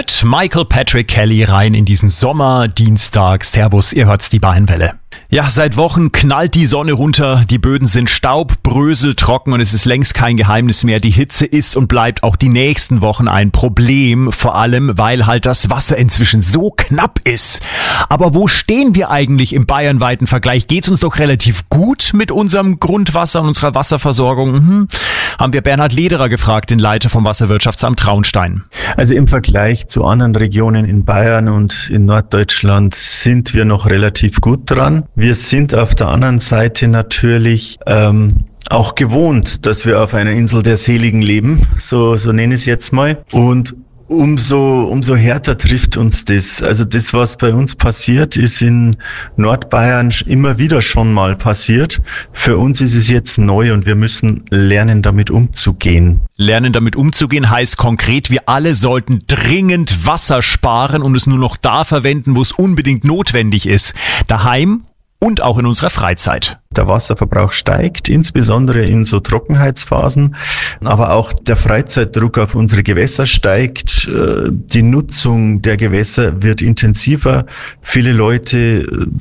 mit Michael Patrick Kelly rein in diesen Sommerdienstag. Servus, ihr hört's, die Bayernwelle. Ja, seit Wochen knallt die Sonne runter, die Böden sind staubbröseltrocken und es ist längst kein Geheimnis mehr. Die Hitze ist und bleibt auch die nächsten Wochen ein Problem, vor allem, weil halt das Wasser inzwischen so knapp ist. Aber wo stehen wir eigentlich im bayernweiten Vergleich? Geht's uns doch relativ gut mit unserem Grundwasser und unserer Wasserversorgung? Haben wir Bernhard Lederer gefragt, den Leiter vom Wasserwirtschaftsamt Traunstein. Also im Vergleich zu anderen Regionen in Bayern und in Norddeutschland sind wir noch relativ gut dran. Wir sind auf der anderen Seite natürlich auch gewohnt, dass wir auf einer Insel der Seligen leben, so nenne ich es jetzt mal. Und umso härter trifft uns das. Also das, was bei uns passiert, ist in Nordbayern immer wieder schon mal passiert. Für uns ist es jetzt neu und wir müssen lernen, damit umzugehen. Lernen damit umzugehen heißt konkret, wir alle sollten dringend Wasser sparen und es nur noch da verwenden, wo es unbedingt notwendig ist. Daheim und auch in unserer Freizeit. Der Wasserverbrauch steigt, insbesondere in so Trockenheitsphasen, aber auch der Freizeitdruck auf unsere Gewässer steigt. Die Nutzung der Gewässer wird intensiver. Viele Leute